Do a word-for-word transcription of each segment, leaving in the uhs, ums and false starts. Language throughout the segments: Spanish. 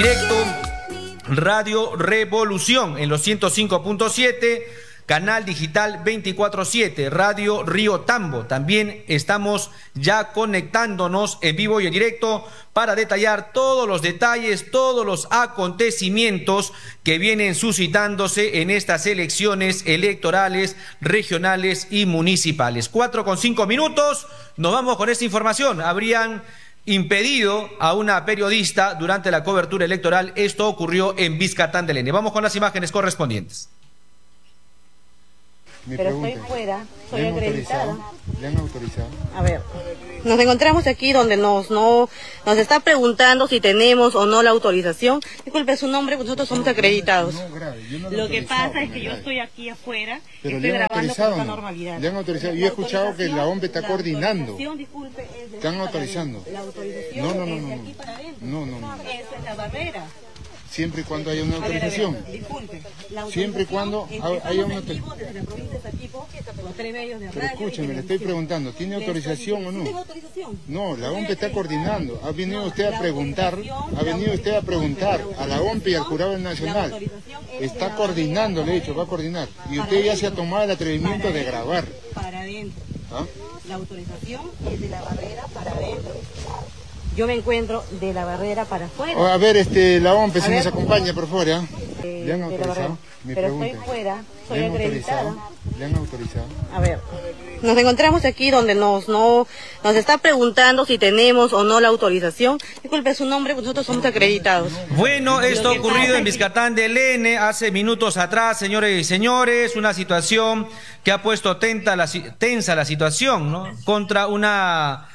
directo Radio Revolución en los ciento cinco punto siete, canal digital veinticuatro siete, Radio Río Tambo. También estamos ya conectándonos en vivo y en directo para detallar todos los detalles, todos los acontecimientos que vienen suscitándose en estas elecciones electorales, regionales y municipales. Cuatro con cinco minutos, nos vamos con esta información. Habrían impedido a una periodista durante la cobertura electoral. Esto ocurrió en Vizcatán del Ene. Vamos con las imágenes correspondientes. Mi Pero pregunta, estoy fuera, soy acreditada. ¿Le han autorizado? A ver, nos encontramos aquí donde nos no nos está preguntando si tenemos o no la autorización. Disculpe su nombre, porque nosotros somos acreditados. No, grave, yo no lo que pasa es que yo estoy aquí afuera, pero estoy le han grabando autorizado, con ¿no? toda normalidad. Le han autorizado. Yo he escuchado que la O M P está la coordinando. Disculpe, es de ¿Están aquí autorizando? para adentro. La autorización No, no, no, es de no. aquí para adentro. No, no, no. Esa es la barrera. Siempre y cuando haya una A ver, a ver, autorización. disculpe, la Siempre y cuando autorización, haya una estamos en vivo autorización. desde la provincia de Saquipo, con tres medios de Pero radio y escúcheme, le estoy televisión. preguntando, ¿tiene autorización o ¿Sí tengo no? autorización? No, la O M P está Estoy coordinando. Ha venido No, usted a la preguntar, autorización- ha venido usted a preguntar a la O M P y al Jurado Nacional. La autorización es de Está la coordinando, barrera le he dicho, va a coordinar. Y para usted ya se ha adentro. tomado el atrevimiento Para de adentro, grabar. Para adentro. ¿Ah? La autorización es de la barrera para adentro. Yo me encuentro de la barrera para afuera. Oh, a ver, este, la O M P, A si ver. nos acompaña, por favor, ¿ya? Eh, ¿Le han de la autorizado? barrera. Mi Pero pregunta. estoy fuera, soy ¿Le han acreditada. autorizado? ¿Le han autorizado? A ver, nos encontramos aquí donde nos no nos está preguntando si tenemos o no la autorización. Disculpe su nombre, porque nosotros somos acreditados. Bueno, esto ha Lo que ocurrido pasa en es que- Vizcatán del Ene hace minutos atrás, señores y señores, una situación que ha puesto tenta la, si- tensa la situación, ¿no? Contra una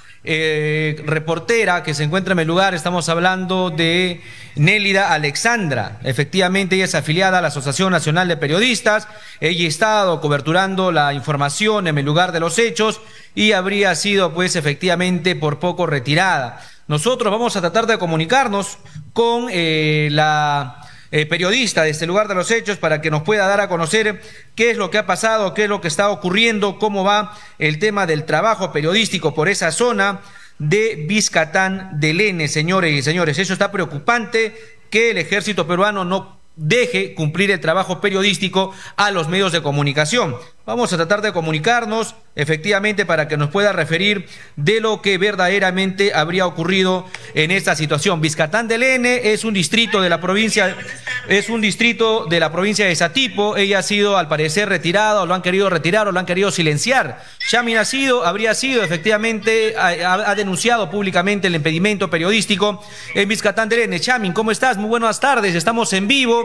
eh, reportera que se encuentra en el lugar. Estamos hablando de Nélida Alexandra. Efectivamente, ella es afiliada a la Asociación Nacional de Periodistas. Ella ha estado coberturando la información en el lugar de los hechos y habría sido, pues, efectivamente, por poco retirada. Nosotros vamos a tratar de comunicarnos con eh, la eh, periodista de este lugar de los hechos para que nos pueda dar a conocer qué es lo que ha pasado, qué es lo que está ocurriendo, cómo va el tema del trabajo periodístico por esa zona de Vizcatán del Ene, señores y señores. Eso está preocupante, que el ejército peruano no deje cumplir el trabajo periodístico a los medios de comunicación. Vamos a tratar de comunicarnos efectivamente para que nos pueda referir de lo que verdaderamente habría ocurrido en esta situación. Vizcatán del Ene es un distrito de la provincia, es un distrito de la provincia de Satipo. Ella ha sido al parecer retirada, o lo han querido retirar, o lo han querido silenciar. Yamin ha sido, habría sido efectivamente, ha, ha denunciado públicamente el impedimento periodístico en Vizcatán del Ene. Yamin, ¿cómo estás? Muy buenas tardes. Estamos en vivo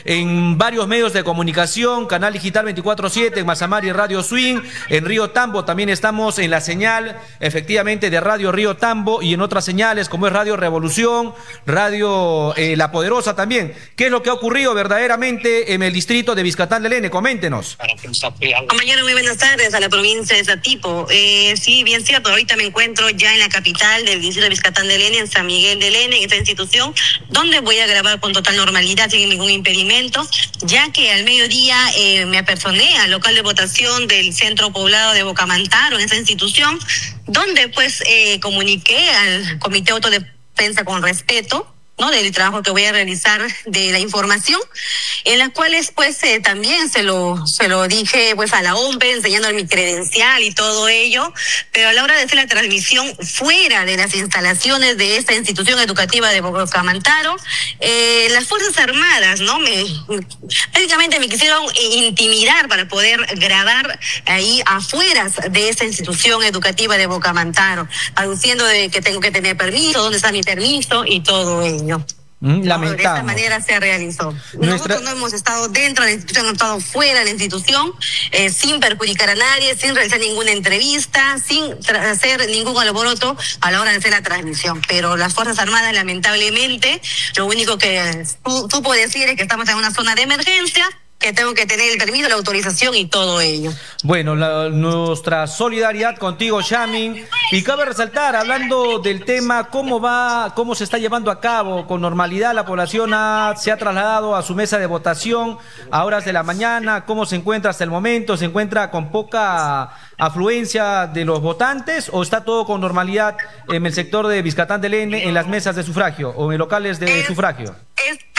en varios medios de comunicación, Canal Digital veinticuatro siete, en Mazamari Radio Swing, en Río Tambo también estamos en la señal efectivamente de Radio Río Tambo y en otras señales como es Radio Revolución, Radio eh, La Poderosa también. ¿Qué es lo que ha ocurrido verdaderamente en el distrito de Vizcatán del Ene? Coméntenos. Compañero, muy buenas tardes a la provincia de Satipo. Eh, sí, bien cierto, ahorita me encuentro ya en la capital del distrito de Vizcatán del Ene, en San Miguel del Ene, en esta institución, donde voy a grabar con total normalidad, sin ningún impedimento, ya que al mediodía eh, me apersoné al local de votación del centro poblado de Bocamantaro, en esa institución, donde pues eh, comuniqué al Comité de Autodefensa con respeto, ¿no?, del trabajo que voy a realizar de la información, en las cuales pues eh, también se lo se lo dije pues a la O M P, enseñando mi credencial y todo ello, pero a la hora de hacer la transmisión fuera de las instalaciones de esta institución educativa de Bocamantaro, eh, las Fuerzas Armadas, ¿no?, me prácticamente me quisieron intimidar para poder grabar ahí afuera de esta institución educativa de Bocamantaro, aduciendo de que tengo que tener permiso, dónde está mi permiso y todo ello. Mm, No, de esta lamentamos. manera se realizó. Nuestra- Nosotros no hemos estado dentro de la institución, hemos estado fuera de la institución, eh, sin perjudicar a nadie, sin realizar ninguna entrevista, sin tra- hacer ningún alboroto a la hora de hacer la transmisión. Pero las Fuerzas Armadas, lamentablemente, lo único que tú, tú puedes decir es que estamos en una zona de emergencia, que tengo que tener el permiso, la autorización y todo ello. Bueno, la- nuestra solidaridad contigo, Yamin. Y cabe resaltar, hablando del tema, cómo va, cómo se está llevando a cabo con normalidad. La población ha- se ha trasladado a su mesa de votación a horas de la mañana. ¿Cómo se encuentra hasta el momento? ¿Se encuentra con poca afluencia de los votantes o está todo con normalidad en el sector de Vizcatán del Ene, en las mesas de sufragio o en locales de Eh, sufragio?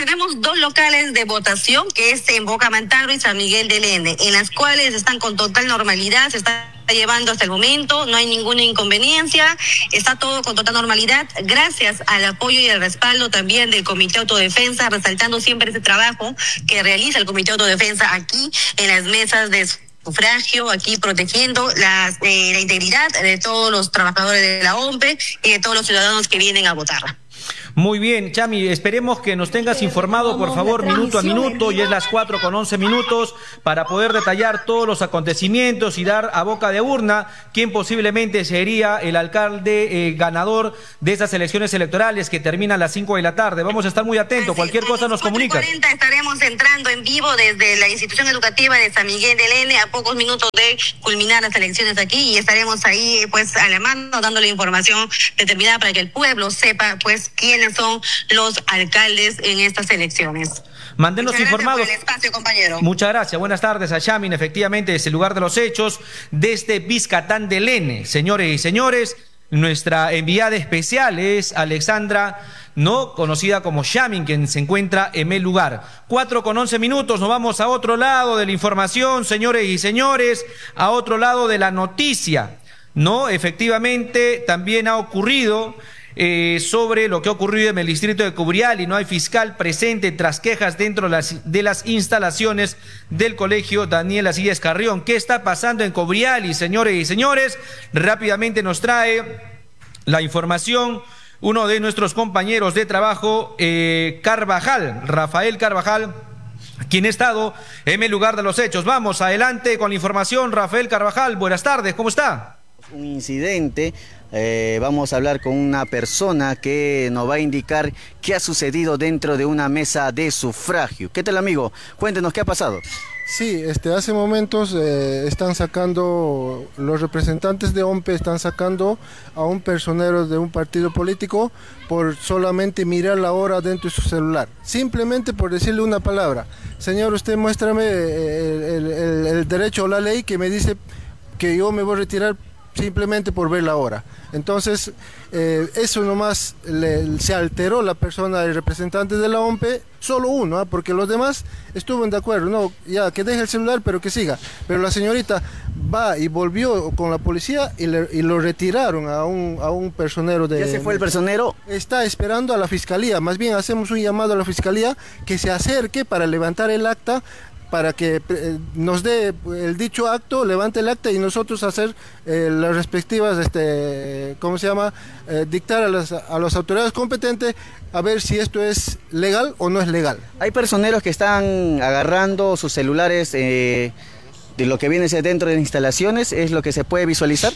tenemos dos locales de votación, que es en Boca Mantagro y San Miguel del Ene, en las cuales están con total normalidad, se está llevando hasta el momento, no hay ninguna inconveniencia, está todo con total normalidad, gracias al apoyo y al respaldo también del Comité de Autodefensa, resaltando siempre ese trabajo que realiza el Comité de Autodefensa aquí en las mesas de sufragio, aquí protegiendo las, eh, la integridad de todos los trabajadores de la O M P E y de todos los ciudadanos que vienen a votar. Muy bien, Chami, esperemos que nos tengas informado, por favor, minuto a minuto, y es las cuatro con once minutos, para poder detallar todos los acontecimientos y dar a boca de urna quién posiblemente sería el alcalde eh, ganador de esas elecciones electorales que terminan a las cinco de la tarde. Vamos a estar muy atentos, cualquier cosa nos comunicas. cuarenta estaremos entrando en vivo desde la institución educativa de San Miguel del Ene, a pocos minutos de culminar las elecciones aquí, y estaremos ahí pues a la mano dándole información determinada para que el pueblo sepa pues quiénes son los alcaldes en estas elecciones. Manténnos Muchas informados. gracias por el espacio, compañero. Muchas gracias. Buenas tardes a Chamin, efectivamente, desde el lugar de los hechos, desde Vizcatán del Ene. Señores y señores, nuestra enviada especial es Alexandra, no conocida como Chamin, quien se encuentra en el lugar. Cuatro con once minutos, nos vamos a otro lado de la información, señores y señores, a otro lado de la noticia. No, efectivamente, también ha ocurrido Eh, sobre lo que ha ocurrido en el distrito de Cobriali. No hay fiscal presente tras quejas dentro de las, de las instalaciones del colegio Daniel Asillas Carrión. ¿Qué está pasando en Cobriali, señores y señores? Rápidamente nos trae la información uno de nuestros compañeros de trabajo, eh, Carvajal, Rafael Carvajal, quien ha estado en el lugar de los hechos. Vamos adelante con la información. Rafael Carvajal, buenas tardes, ¿cómo está? Un incidente, eh, vamos a hablar con una persona que nos va a indicar qué ha sucedido dentro de una mesa de sufragio. ¿Qué tal, amigo? Cuéntenos qué ha pasado. Sí, este, hace momentos eh, están sacando, los representantes de O M P E están sacando a un personero de un partido político por solamente mirar la hora dentro de su celular. Simplemente por decirle una palabra. Señor, usted muéstrame el, el, el, el derecho o la ley que me dice que yo me voy a retirar simplemente por ver la hora. Entonces, eh, eso nomás le, se alteró la persona, el representante de la O M P E, solo uno, ¿eh? Porque los demás estuvieron de acuerdo, no, ya que deje el celular, pero que siga. Pero la señorita va y volvió con la policía y, le, y lo retiraron a un, a un personero de... ¿Ya se fue el personero? Está esperando a la fiscalía, más bien hacemos un llamado a la fiscalía que se acerque para levantar el acta, para que eh, nos dé el dicho acto, levante el acta y nosotros hacer eh, las respectivas, este, ¿cómo se llama? Eh, dictar a las, a las autoridades competentes a ver si esto es legal o no es legal. Hay personeros que están agarrando sus celulares eh, de lo que viene dentro de las instalaciones, ¿es lo que se puede visualizar?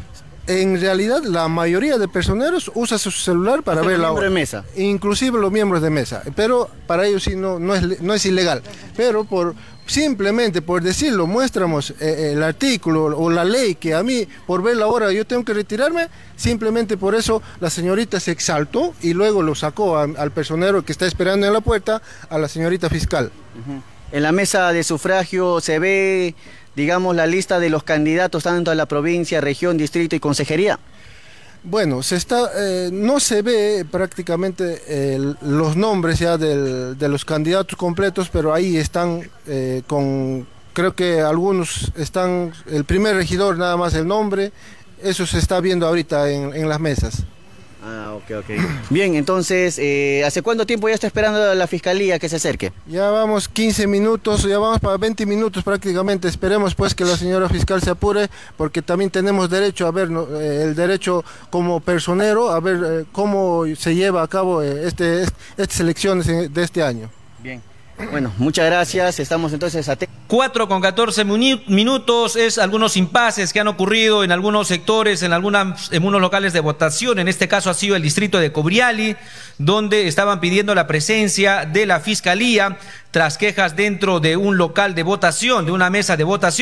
En realidad, la mayoría de personeros usa su celular para ver la hora. De mesa. Inclusive los miembros de mesa. Pero para ellos sí no, no, es, no es ilegal. Pero por simplemente por decirlo, muéstramos eh, el artículo o la ley que a mí, por ver la hora, yo tengo que retirarme. Simplemente por eso la señorita se exaltó y luego lo sacó a, al personero que está esperando en la puerta, a la señorita fiscal. Uh-huh. En la mesa de sufragio se ve, digamos, la lista de los candidatos tanto a la provincia, región, distrito y consejería. Bueno, se está, eh, no se ve prácticamente eh, los nombres ya del, de los candidatos completos, pero ahí están eh, con, creo que algunos están, el primer regidor nada más el nombre, eso se está viendo ahorita en, en las mesas. Ah, ok, ok. Bien, entonces, eh, ¿hace cuánto tiempo ya está esperando la fiscalía que se acerque? Ya vamos quince minutos, ya vamos para veinte minutos prácticamente. Esperemos pues que la señora fiscal se apure, porque también tenemos derecho a ver, eh, el derecho como personero, a ver eh, cómo se lleva a cabo eh, este, este, estas elecciones de este año. Bien. Bueno, muchas gracias, estamos entonces atentos. Cuatro con catorce minutos, es algunos impases que han ocurrido en algunos sectores, en, algunas, en unos locales de votación. En este caso ha sido el distrito de Cobriali, donde estaban pidiendo la presencia de la fiscalía tras quejas dentro de un local de votación, de una mesa de votación.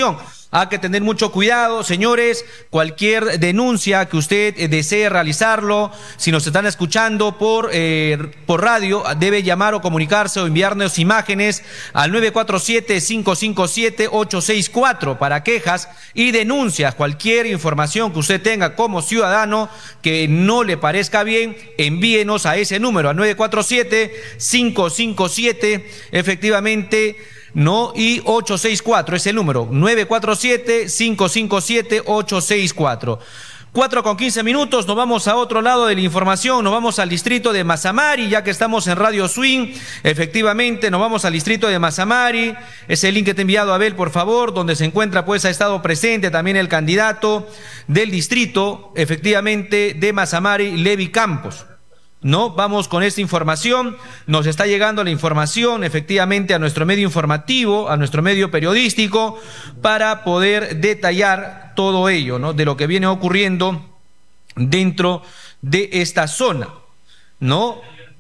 Hay que tener mucho cuidado, señores. Cualquier denuncia que usted eh, desee realizarlo, si nos están escuchando por, eh, por radio, debe llamar o comunicarse o enviarnos imágenes al nueve cuatro siete, cinco cinco siete, ocho seis cuatro para quejas y denuncias. Cualquier información que usted tenga como ciudadano que no le parezca bien, envíenos a ese número, al nueve cuatro siete, cinco cinco siete, efectivamente, no, y ocho seis cuatro es el número, nueve cuatro siete, cinco cinco siete, ocho seis cuatro. cuatro con quince minutos, nos vamos a otro lado de la información, nos vamos al distrito de Mazamari, ya que estamos en Radio Swing, efectivamente, nos vamos al distrito de Mazamari, ese link que te he enviado, Abel, por favor, donde se encuentra, pues, ha estado presente también el candidato del distrito, efectivamente, de Mazamari, Levi Campos. No, vamos con esta información, nos está llegando la información efectivamente a nuestro medio informativo, a nuestro medio periodístico, para poder detallar todo ello, ¿no? De lo que viene ocurriendo dentro de esta zona, ¿no?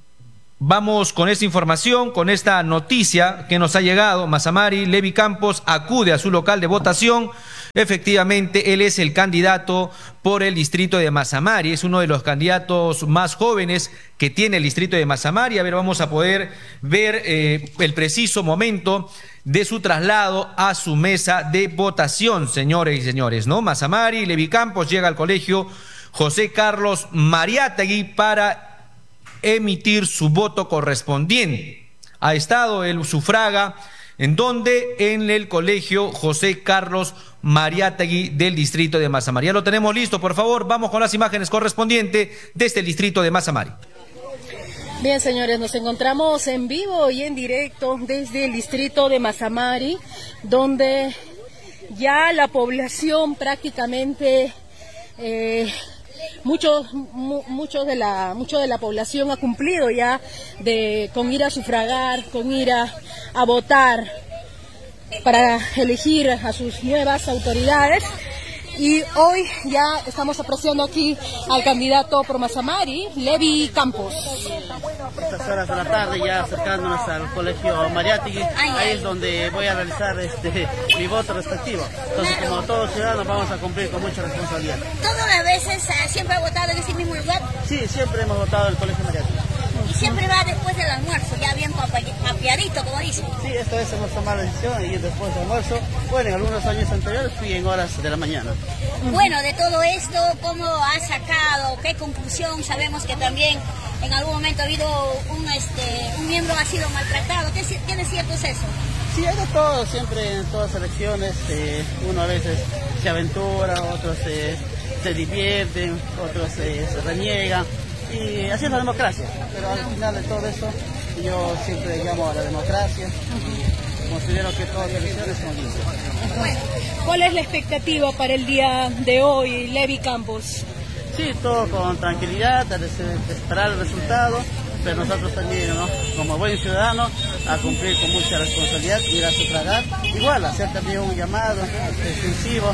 Vamos con esta información, con esta noticia que nos ha llegado. Mazamari, Levi Campos acude a su local de votación. Efectivamente, él es el candidato por el distrito de Mazamari, es uno de los candidatos más jóvenes que tiene el distrito de Mazamari. A ver, vamos a poder ver eh, el preciso momento de su traslado a su mesa de votación, señores y señores, ¿no? Mazamari, Levi Campos llega al colegio José Carlos Mariátegui para emitir su voto correspondiente. Ha estado, él sufraga, ¿en dónde? En el colegio José Carlos Mariátegui del distrito de Mazamari. Ya lo tenemos listo, por favor, vamos con las imágenes correspondientes desde el distrito de Mazamari. Bien, señores, nos encontramos en vivo y en directo desde el distrito de Mazamari, donde ya la población prácticamente... Eh, Muchos, mu, mucho de la, mucho de la población ha cumplido ya de, con ir a sufragar, con ir a, a votar para elegir a sus nuevas autoridades. Y hoy ya estamos apreciando aquí al candidato por Mazamari, Levi Campos. Estas horas de la tarde, ya acercándonos al colegio Mariátegui, ahí es donde voy a realizar este mi voto respectivo. Entonces, como todos ciudadanos, vamos a cumplir con mucha responsabilidad. ¿Todas las veces uh, siempre ha votado en ese mismo lugar? Sí, siempre hemos votado en el colegio Mariátegui. Y siempre va después del almuerzo, ya bien papiadito, como dicen. Sí, esta vez hemos tomado la decisión de ir después del almuerzo. Bueno, en algunos años anteriores fui en horas de la mañana. Bueno, de todo esto, ¿cómo ha sacado? ¿Qué conclusión? Sabemos que también en algún momento ha habido un, este, un miembro ha sido maltratado. ¿Qué tiene cierto es eso? Sí, hay de todo, siempre en todas las elecciones. Eh, uno a veces se aventura, otros eh, se divierten, otros eh, se reniegan. Y así es la democracia, pero al final de todo eso yo siempre llamo a la democracia y considero que todas las elecciones son limpias. ¿Cuál es la expectativa para el día de hoy, Levi Campos? Sí, todo con tranquilidad, de esperar el resultado, pero nosotros también, ¿no?, como buen ciudadano, a cumplir con mucha responsabilidad, ir a sufragar, igual hacer también un llamado extensivo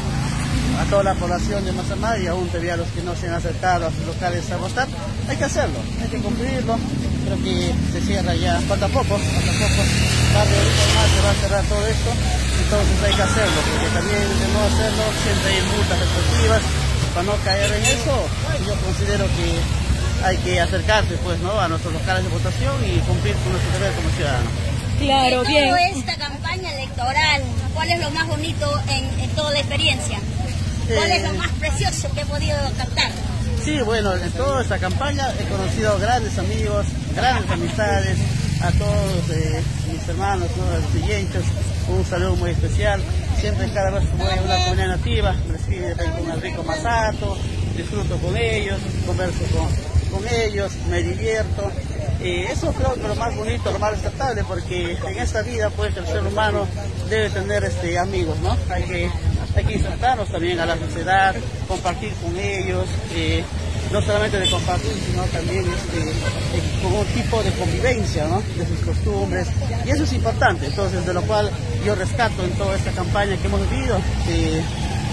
a toda la población de Mazamari y aún todavía a los que no se han acercado a sus locales a votar. Hay que hacerlo, hay que cumplirlo. Creo que se cierra ya, falta poco, falta poco, más de ahorita más se va a cerrar todo esto, entonces hay que hacerlo, porque también de no hacerlo siempre hay multas respectivas. Para no caer en eso, yo considero que hay que acercarse, pues, ¿no?, a nuestros locales de votación y cumplir con nuestro deber como ciudadanos. Claro, bien. En toda esta campaña electoral, ¿cuál es lo más bonito en, en toda la experiencia? ¿Cuál eh, es lo más precioso que he podido captar? Sí, bueno, en toda esta campaña he conocido grandes amigos, grandes amistades, a todos eh, mis hermanos, ¿no?, los siguientes, un saludo muy especial. Siempre, cada vez que voy a una comunidad nativa, me recibe con el rico masato, disfruto con ellos, converso con, con ellos, me divierto. Eh, eso creo que lo más bonito, lo más respetable, porque en esta vida, pues, el ser humano debe tener este, amigos, ¿no? Hay que, hay que insertarnos también a la sociedad, compartir con ellos, eh, no solamente de compartir, sino también este, eh, con un tipo de convivencia, ¿no?, de sus costumbres, y eso es importante. Entonces, de lo cual yo rescato en toda esta campaña que hemos vivido, eh,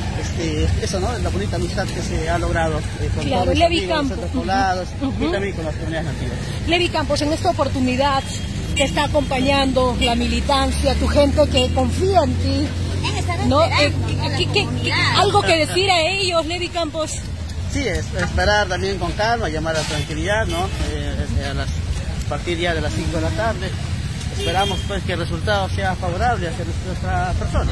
este, eso, ¿no?, la bonita amistad que se ha logrado eh, con claro, todos los Levi amigos, Campos. los poblados, Uh-huh. y también con las comunidades nativas. Levi Campos, en esta oportunidad te está acompañando la militancia, tu gente que confía en ti, ¿No? Eh, ¿qué, qué, qué, ¿Algo que decir a ellos, Levi Campos? Sí, es, esperar también con calma, llamar a tranquilidad, ¿no? Eh, a, las, a partir ya de las cinco de la tarde. Esperamos pues que el resultado sea favorable hacia nuestra persona.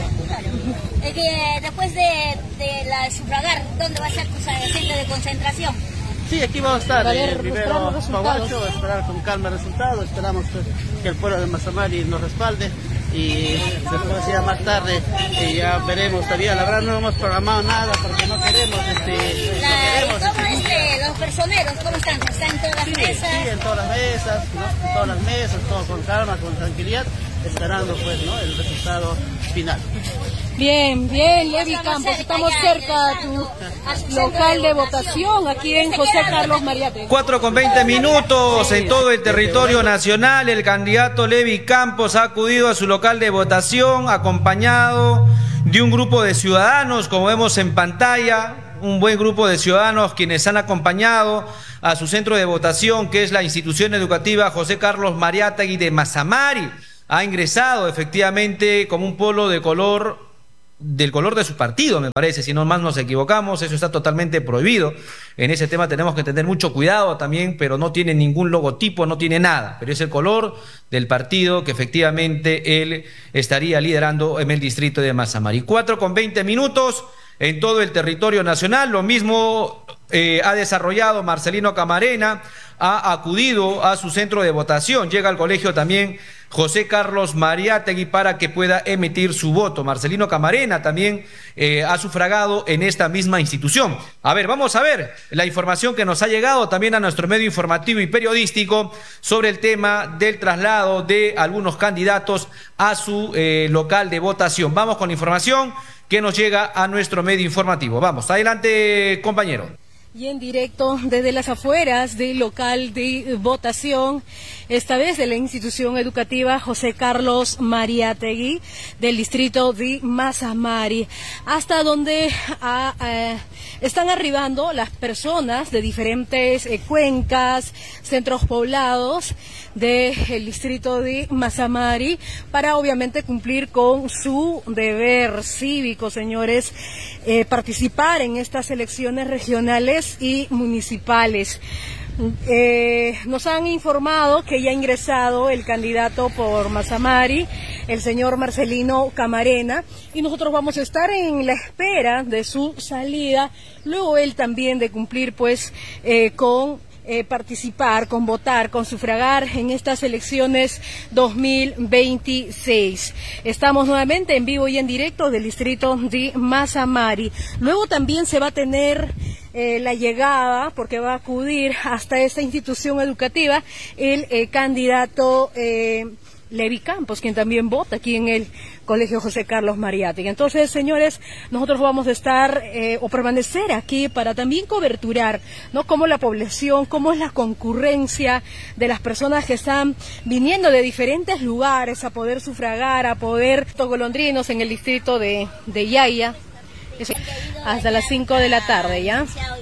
Es que después de, de la sufragar, ¿dónde va a ser tu centro de concentración? Sí, aquí vamos a estar, eh, primero Pahuacho, esperar con calma el resultado, esperamos pues, que el pueblo de Mazamari nos respalde y después ya más tarde eh, ya veremos todavía, la verdad no hemos programado nada porque no queremos este, la, no queremos, ¿cómo este, este, los personeros, cómo están? ¿Están en todas las sí, mesas? Sí, en todas las mesas, ¿no? En todas las mesas, todo con calma, con tranquilidad, esperando pues, ¿no? El resultado final. Bien, bien, Levi Campos, estamos cerca de tu local de votación aquí en José Carlos Mariátegui. cuatro con veinte minutos en todo el territorio nacional. El candidato Levi Campos ha acudido a su local de votación acompañado de un grupo de ciudadanos, como vemos en pantalla, un buen grupo de ciudadanos quienes han acompañado a su centro de votación, que es la institución educativa José Carlos Mariátegui de Mazamari. Ha ingresado efectivamente como un polo de color del color de su partido, me parece, si no más nos equivocamos, eso está totalmente prohibido. En ese tema tenemos que tener mucho cuidado también, pero no tiene ningún logotipo, no tiene nada, pero es el color del partido que efectivamente él estaría liderando en el distrito de Mazamari. cuatro con veinte minutos en todo el territorio nacional, lo mismo eh, ha desarrollado Marcelino Camarena, ha acudido a su centro de votación, llega al colegio también José Carlos Mariátegui para que pueda emitir su voto. Marcelino Camarena también eh, ha sufragado en esta misma institución. A ver, vamos a ver la información que nos ha llegado también a nuestro medio informativo y periodístico sobre el tema del traslado de algunos candidatos a su eh, local de votación. Vamos con la información que nos llega a nuestro medio informativo. Vamos, adelante, compañero. Y en directo desde las afueras del local de votación, esta vez de la institución educativa José Carlos Mariátegui del distrito de Mazamari, hasta donde a, eh, están arribando las personas de diferentes eh, cuencas, centros poblados del distrito de Mazamari para obviamente cumplir con su deber cívico, señores, eh, participar en estas elecciones regionales y municipales. Eh, nos han informado que ya ha ingresado el candidato por Mazamari, el señor Marcelino Camarena, y nosotros vamos a estar en la espera de su salida, luego él también de cumplir pues eh, con Eh, participar, con votar, con sufragar en estas elecciones dos mil veintiséis. Estamos nuevamente en vivo y en directo del distrito de Mazamari. Luego también se va a tener eh, la llegada, porque va a acudir hasta esta institución educativa, el eh, candidato eh, Levi Campos, quien también vota aquí en el Colegio José Carlos Mariátegui. Entonces, señores, nosotros vamos a estar eh, o permanecer aquí para también coberturar, ¿no?, cómo la población, cómo es la concurrencia de las personas que están viniendo de diferentes lugares a poder sufragar, a poder golondrinos en el distrito de, de Yaya, hasta las cinco de la tarde, ¿ya?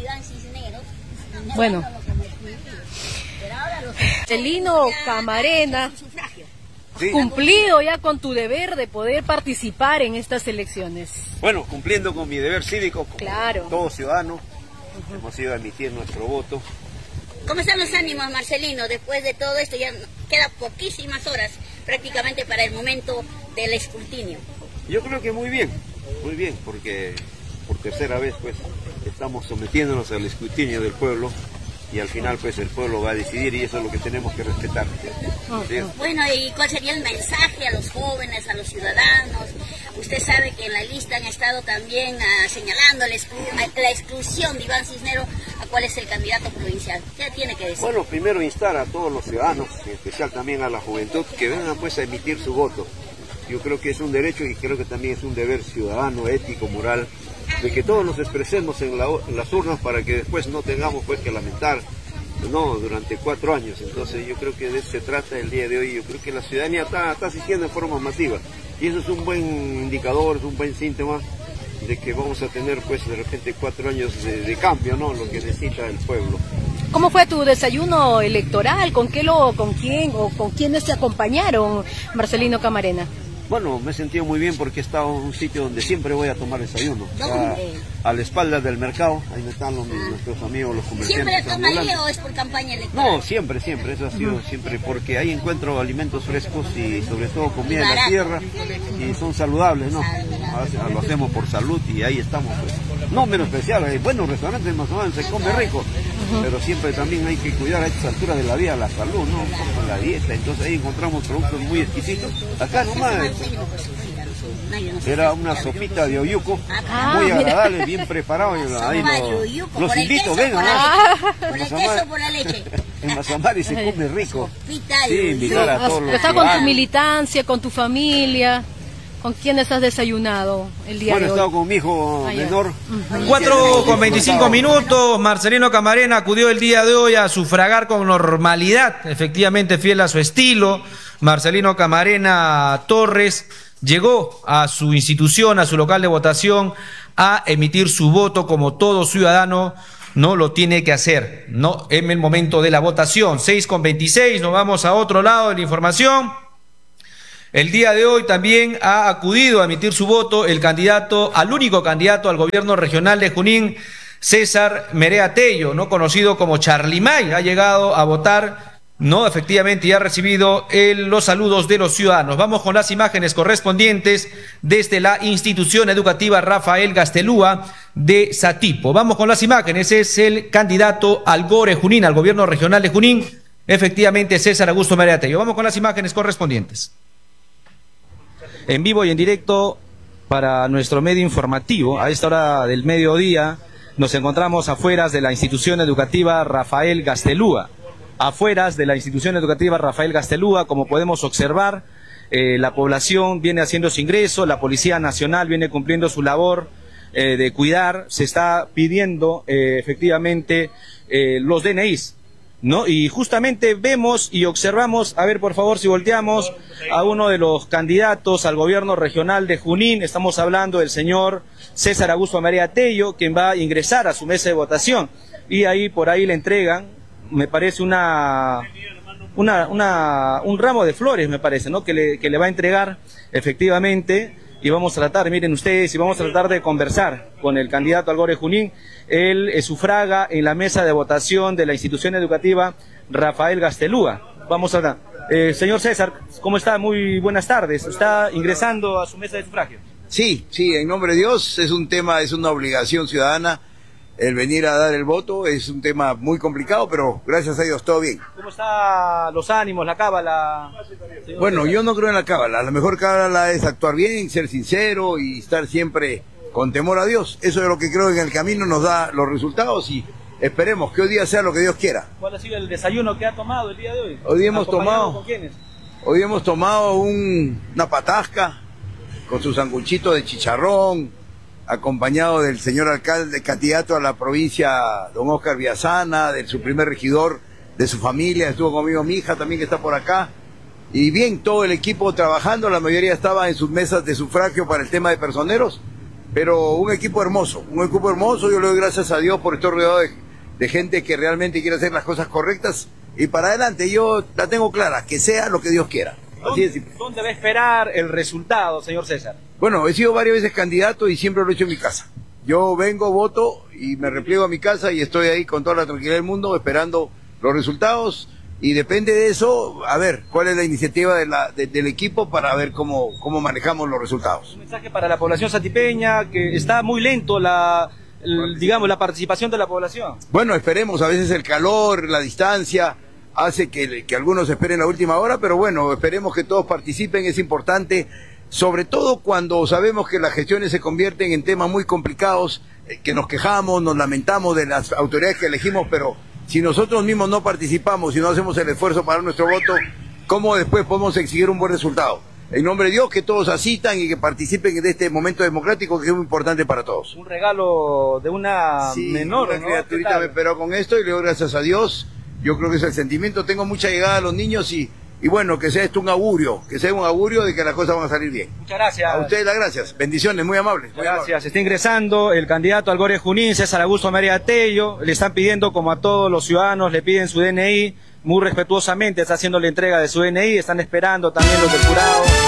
Bueno, Marcelino Camarena, sí, cumplido ya con tu deber de poder participar en estas elecciones. Bueno, cumpliendo con mi deber cívico, como claro, todo ciudadano, uh-huh, hemos ido a emitir nuestro voto. ¿Cómo están los ánimos, Marcelino? Después de todo esto ya quedan poquísimas horas prácticamente para el momento del escrutinio. Yo creo que muy bien, muy bien, porque por tercera vez pues estamos sometiéndonos al escrutinio del pueblo. Y al final pues el pueblo va a decidir y eso es lo que tenemos que respetar. ¿Sí? Bueno, ¿y cuál sería el mensaje a los jóvenes, a los ciudadanos? Usted sabe que en la lista han estado también uh, señalando la, exclu la exclusión de Iván Cisneros a cuál es el candidato provincial. ¿Qué tiene que decir? Bueno, primero instar a todos los ciudadanos, en especial también a la juventud, que vengan pues a emitir su voto. Yo creo que es un derecho y creo que también es un deber ciudadano, ético, moral, de que todos nos expresemos en, la, en las urnas para que después no tengamos pues que lamentar, no, durante cuatro años. Entonces yo creo que de eso se trata el día de hoy. Yo creo que la ciudadanía está, está asistiendo en forma masiva y eso es un buen indicador, es un buen síntoma de que vamos a tener pues de repente cuatro años de, de cambio, ¿no?, lo que necesita el pueblo. ¿Cómo fue tu desayuno electoral? ¿Con qué lo, con quién o con quiénes te acompañaron, Marcelino Camarena? Bueno, me he sentido muy bien porque he estado en un sitio donde siempre voy a tomar desayuno. ¿Dónde? A, a la espalda del mercado, ahí están los, ah. nuestros amigos, los comerciantes. ¿Siempre toma ahí o es por campaña electoral? No, siempre, siempre, eso ha sido uh-huh. siempre, porque ahí encuentro alimentos frescos y sobre todo comida de la tierra y son saludables, ¿no? Saludable. Lo hacemos por salud y ahí estamos, pues. No menos especial, hay buenos restaurantes más o menos, se come rico, uh-huh. pero siempre también hay que cuidar a estas alturas de la vida la salud, ¿no? La dieta, entonces ahí encontramos productos muy exquisitos. Acá nomás. Era una sopita de oyuco, ah, muy agradable, mira. Bien preparado. Ahí lo, los invito, vengan. Por el queso, por la leche. En Mazamari se come rico. Sí, invitar a todos los Está con tu militancia, con tu familia. ¿Con quiénes has desayunado el día bueno, de hoy? Bueno, he estado con mi hijo menor. cuatro con veinticinco minutos, Marcelino Camarena acudió el día de hoy a sufragar con normalidad, efectivamente fiel a su estilo. Marcelino Camarena Torres llegó a su institución, a su local de votación, a emitir su voto como todo ciudadano no lo tiene que hacer, no en el momento de la votación. seis con veintiséis, nos vamos a otro lado de la información. El día de hoy también ha acudido a emitir su voto el candidato, al único candidato al gobierno regional de Junín, César Merea Tello, no conocido como Charlimay, ha llegado a votar, no, efectivamente, y ha recibido el, los saludos de los ciudadanos. Vamos con las imágenes correspondientes desde la institución educativa Rafael Gastelúa de Satipo. Vamos con las imágenes, es el candidato al Gore Junín, al gobierno regional de Junín, efectivamente César Augusto Merea Tello. Vamos con las imágenes correspondientes. En vivo y en directo para nuestro medio informativo, a esta hora del mediodía, nos encontramos afueras de la institución educativa Rafael Gastelúa. Afueras de la institución educativa Rafael Gastelúa, como podemos observar, eh, la población viene haciendo su ingreso, la Policía Nacional viene cumpliendo su labor eh, de cuidar, se está pidiendo eh, efectivamente eh, los D N Is. ¿No? Y justamente vemos y observamos, a ver por favor si volteamos a uno de los candidatos al gobierno regional de Junín, estamos hablando del señor César Augusto Merea Tello, quien va a ingresar a su mesa de votación, y ahí por ahí le entregan, me parece una, una, una un ramo de flores, me parece, ¿no? que le, que le va a entregar efectivamente. Y vamos a tratar, miren ustedes, y vamos a tratar de conversar con el candidato al Gore Junín. Él eh, sufraga en la mesa de votación de la institución educativa Rafael Gastelúa. Vamos a hablar. Eh, señor César, ¿cómo está? Muy buenas tardes. ¿Está ingresando a su mesa de sufragio? Sí, sí, en nombre de Dios. Es un tema, es una obligación ciudadana. El venir a dar el voto es un tema muy complicado, pero gracias a Dios todo bien. ¿Cómo están los ánimos, la cábala? Bueno, yo no creo en la cábala. La mejor cábala es actuar bien, ser sincero y estar siempre con temor a Dios. Eso es lo que creo que en el camino nos da los resultados y esperemos que hoy día sea lo que Dios quiera. ¿Cuál ha sido el desayuno que ha tomado el día de hoy? Hoy hemos tomado, ¿con quiénes? Hoy hemos tomado un, una patasca con su sanguchito de chicharrón, acompañado del señor alcalde, candidato a la provincia, don Oscar Viazana, de su primer regidor, de su familia, estuvo conmigo mi hija también que está por acá, y bien, todo el equipo trabajando, la mayoría estaba en sus mesas de sufragio para el tema de personeros, pero un equipo hermoso, un equipo hermoso, yo le doy gracias a Dios por estar rodeado de, de gente que realmente quiere hacer las cosas correctas, y para adelante yo la tengo clara, que sea lo que Dios quiera. Así es simple. ¿Dónde va a esperar el resultado, señor César? Bueno, he sido varias veces candidato y siempre lo he hecho en mi casa. Yo vengo, voto y me repliego a mi casa y estoy ahí con toda la tranquilidad del mundo esperando los resultados y depende de eso, a ver, cuál es la iniciativa de la, de, del equipo para ver cómo, cómo manejamos los resultados. Un mensaje para la población satipeña, que está muy lento la, el, digamos, la participación de la población. Bueno, esperemos, a veces el calor, la distancia hace que, que algunos esperen la última hora, pero bueno, esperemos que todos participen, es importante, sobre todo cuando sabemos que las gestiones se convierten en temas muy complicados, eh, que nos quejamos, nos lamentamos de las autoridades que elegimos, pero si nosotros mismos no participamos y no hacemos el esfuerzo para nuestro voto, ¿cómo después podemos exigir un buen resultado? En nombre de Dios, que todos asistan y que participen de este momento democrático que es muy importante para todos. Un regalo de una sí, menor, una ¿no? criaturita me esperó con esto y le doy gracias a Dios. Yo creo que es el sentimiento, tengo mucha llegada a los niños y, y bueno, que sea esto un augurio, que sea un augurio de que las cosas van a salir bien. Muchas gracias. A ustedes las gracias, bendiciones, muy amables. Muy gracias, amables. está ingresando el candidato al Gore Junín, César Augusto Merea Tello, le están pidiendo como a todos los ciudadanos, le piden su D N I, muy respetuosamente está haciendo la entrega de su D N I, están esperando también los del jurado.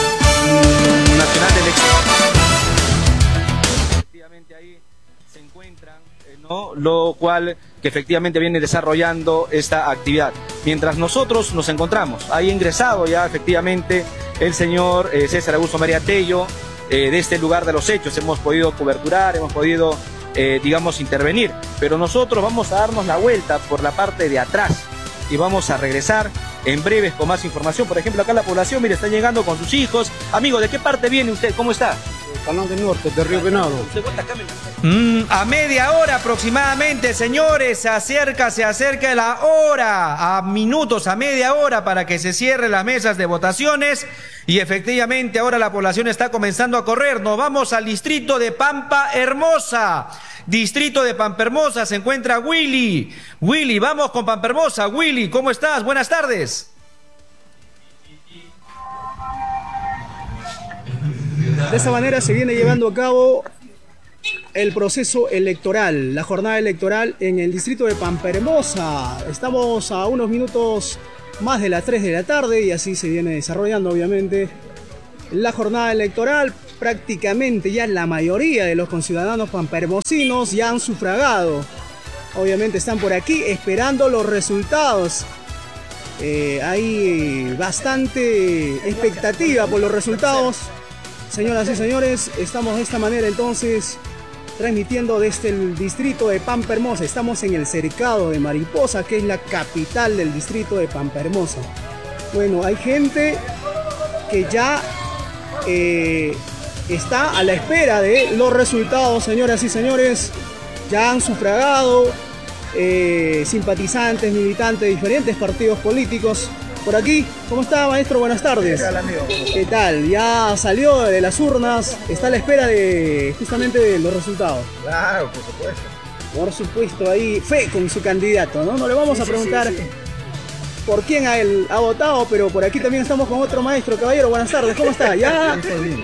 Nacional de Elecciones. Efectivamente ahí se encuentran, eh, ¿no? Lo cual que efectivamente viene desarrollando esta actividad. Mientras nosotros nos encontramos, ahí ingresado ya efectivamente el señor eh, César Augusto María Tello, eh, de este lugar de los hechos. Hemos podido coberturar, hemos podido, eh, digamos, intervenir, pero nosotros vamos a darnos la vuelta por la parte de atrás y vamos a regresar en breves con más información. Por ejemplo, acá la población, mire, están llegando con sus hijos. Amigo, ¿de qué parte viene usted? ¿Cómo está? Canal del Norte, de Río Venado. Mm, a media hora aproximadamente, señores, se acerca, se acerca la hora, a minutos, a media hora para que se cierren las mesas de votaciones y efectivamente ahora la población está comenzando a correr. Nos vamos al distrito de Pampa Hermosa. Distrito de Pampa Hermosa se encuentra Willy. Willy, vamos con Pampa Hermosa. Willy, ¿cómo estás? Buenas tardes. De esa manera se viene llevando a cabo el proceso electoral, la jornada electoral en el distrito de Pampa Hermosa. Estamos a unos minutos más de las tres de la tarde y así se viene desarrollando obviamente la jornada electoral. Prácticamente ya la mayoría de los conciudadanos pampahermosinos ya han sufragado. Obviamente están por aquí esperando los resultados. Eh, hay bastante expectativa por los resultados. Señoras y señores, estamos de esta manera entonces transmitiendo desde el distrito de Pampa Hermosa. Estamos en el cercado de Mariposa, que es la capital del distrito de Pampa Hermosa. Bueno, hay gente que ya eh, está a la espera de los resultados, señoras y señores. Ya han sufragado eh, simpatizantes, militantes de diferentes partidos políticos. Por aquí, ¿cómo está, maestro? Buenas tardes. ¿Qué tal, amigo? ¿Qué tal? Ya salió de las urnas, está a la espera de justamente de los resultados. Claro, por supuesto. Por supuesto, ahí fe con su candidato, ¿no? No le vamos Sí, a sí, preguntar sí, sí. por quién ha, él, ha votado, pero por aquí también estamos con otro maestro. Caballero, buenas tardes, ¿cómo está? ¿Ya?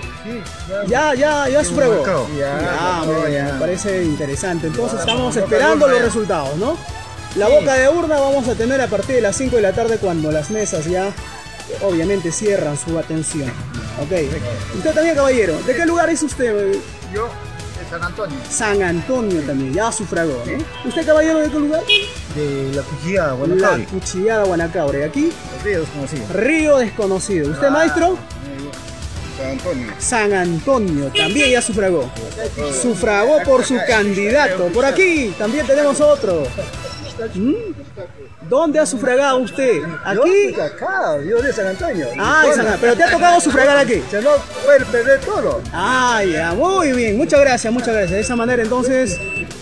Ya, ya, ya sufragó. Ya, Ya, ya, muy bien, ya. me parece interesante. Entonces Vamos, estamos boca esperando de urna los ya. resultados, ¿no? La Sí. boca de urna vamos a tener a partir de las cinco de la tarde cuando las mesas ya obviamente cierran su atención. Ok. Usted también, caballero. ¿De qué lugar es usted? Yo, de San Antonio. San Antonio también, ya sufragó, ¿no? ¿Usted, caballero, de qué lugar? De la Cuchillada, La Guanacabre. Cuchillada, Guanacabre. ¿Aquí? Río Desconocido. Río Desconocido. ¿Usted, Ah. maestro? San Antonio. San Antonio, también ya sufragó. Sufragó por su candidato. Por aquí también tenemos otro. ¿Mm? ¿Dónde ha sufragado usted? ¿Aquí? Yo, acá, yo de San Antonio. Ah, de San Antonio. Pero te ha tocado sufragar aquí. Se no puede perder todo. Ah, ya, muy bien. Muchas gracias, muchas gracias. De esa manera, entonces,